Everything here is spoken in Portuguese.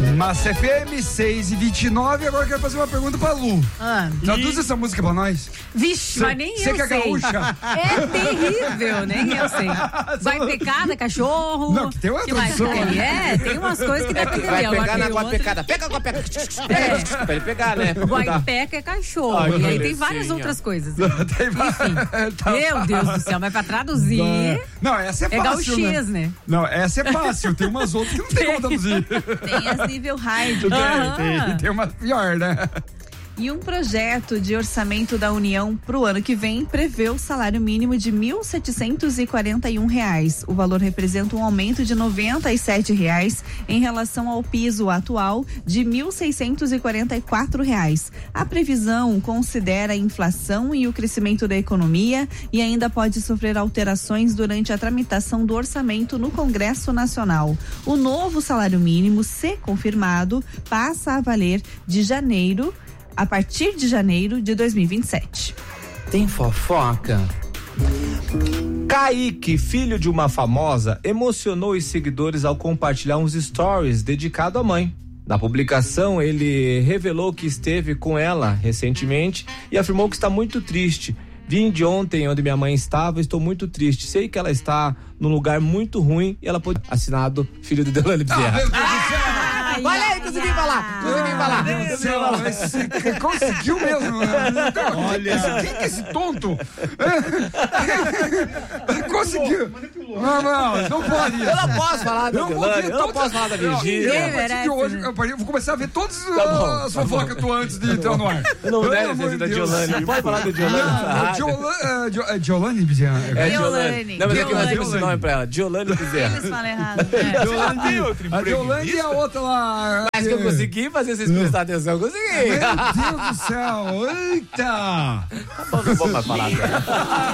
Massa FM 6h29, agora eu quero fazer uma pergunta pra Lu. Traduz essa música pra nós. Vixe, mas nem eu sei. Você que é gaúcha? É terrível, nem eu sei. Vai pecada, cachorro. Não, que tem uma tradução. Tem umas coisas que dá pra entender. Vai pegar na guapecada. Pega a guapeca. Pra ele pegar, né? Guaipeca é cachorro. Ai, e aí tem várias outras coisas. Enfim. Meu Deus do céu, mas pra traduzir... Não, essa é fácil, gauchês, né? Não, essa é fácil. Tem umas outras que não tem como traduzir. Tem as nível hard. Tem uma pior, né? E um projeto de orçamento da União para o ano que vem prevê o salário mínimo de R$ 1.741. O valor representa um aumento de R$ 97 em relação ao piso atual de R$ 1.644. A previsão considera a inflação e o crescimento da economia e ainda pode sofrer alterações durante a tramitação do orçamento no Congresso Nacional. O novo salário mínimo, se confirmado, passa a valer a partir de janeiro de 2027. Tem fofoca? Kaique, filho de uma famosa, emocionou os seguidores ao compartilhar uns stories dedicado à mãe. Na publicação, ele revelou que esteve com ela recentemente e afirmou que está muito triste. Vim de ontem onde minha mãe estava, estou muito triste. Sei que ela está num lugar muito ruim e ela pode... Assinado, filho do Delane Bezerra. Olha aí, consegui falar. Meu Deus do céu, conseguiu mesmo. Olha. Quem que é esse tonto? Conseguiu. Não pode. Eu não posso falar da Delane, eu não posso falar da Virgínia. A partir de hoje, eu vou começar a ver todas as fofocas tu antes de entrar no ar. Eu não deve ser da Diolane. Não pode falar da Diolane. Diolane Bezerra. É Diolane. Não, mas é que nós temos esse nome pra ela. Diolane Bezerra. Eles falam errado. A Diolane e a outra lá. Mas que eu consegui fazer vocês prestarem atenção, eu consegui. Meu Deus do céu, eita! Não vou mais falar.